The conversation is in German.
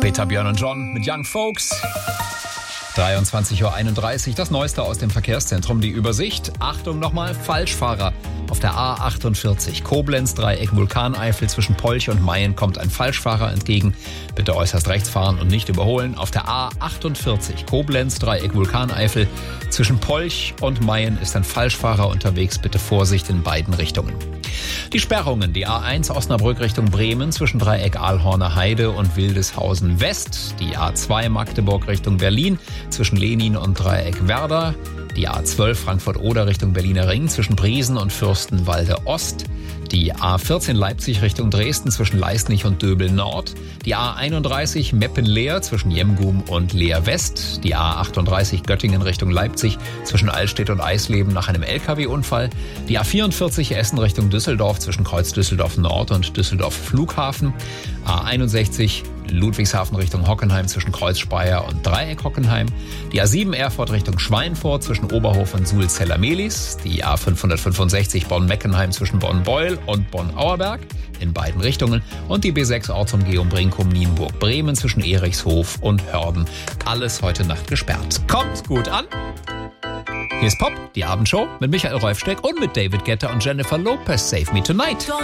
Peter, Björn und John mit Young Folks. 23.31 Uhr, das Neueste aus dem Verkehrszentrum, die Übersicht. Achtung nochmal, Falschfahrer. Auf der A48 Koblenz-Dreieck Vulkaneifel zwischen Polch und Mayen kommt ein Falschfahrer entgegen. Bitte äußerst rechts fahren und nicht überholen. Auf der A48 Koblenz-Dreieck Vulkaneifel zwischen Polch und Mayen ist ein Falschfahrer unterwegs. Bitte Vorsicht in beiden Richtungen. Die Sperrungen, die A1 Osnabrück Richtung Bremen zwischen Dreieck Aalhorner Heide und Wildeshausen West, die A2 Magdeburg Richtung Berlin zwischen Lenin und Dreieck Werder, die A12 Frankfurt-Oder Richtung Berliner Ring zwischen Briesen und Fürstenwalde Ost, die A14 Leipzig Richtung Dresden zwischen Leisnig und Döbel Nord, die A31 Meppen-Leer zwischen Jemgum und Leer West, die A38 Göttingen Richtung Leipzig zwischen Allstedt und Eisleben nach einem LKW-Unfall, die A44 Essen Richtung Düsseldorf zwischen Kreuz Düsseldorf Nord und Düsseldorf Flughafen, A61 Ludwigshafen Richtung Hockenheim zwischen Kreuz Speyer und Dreieck Hockenheim, die A7 Erfurt Richtung Schweinfurt zwischen Oberhof und Suhl-Zeller-Mehlis, die A565 Bonn-Meckenheim zwischen Bonn-Beul und Bonn-Auerberg in beiden Richtungen und die B6 Ortsumgehung Brinkum-Nienburg-Bremen zwischen Erichshof und Hörden. Alles heute Nacht gesperrt. Kommt gut an! Hier ist Pop, die Abendshow mit Michael Rolfsteck und mit David Guetta und Jennifer Lopez. Save Me Tonight.